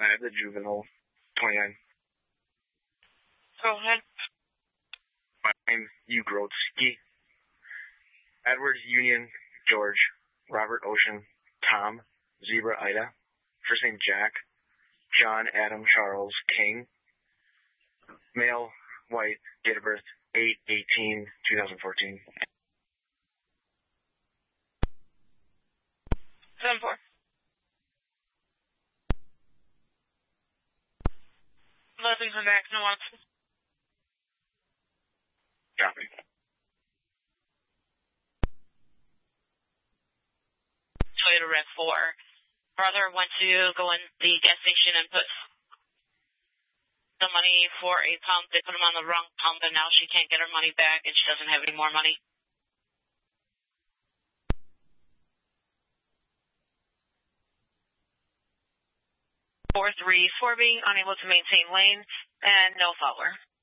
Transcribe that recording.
I have the juvenile, 29. Go ahead. I'm Ugrotsky. Edward Union George. Robert Ocean Tom. Zebra Ida. First name Jack. John Adam Charles King. Male, white, date of birth 8/18/2014. 7-4. Nothing from back, no option. Copy. Toyota RAV4. Brother went to go in the gas station and put the money for a pump. They put him on the wrong pump, and now she can't get her money back, and she doesn't have any more money. 4-3 for being unable to maintain lane, and no follower.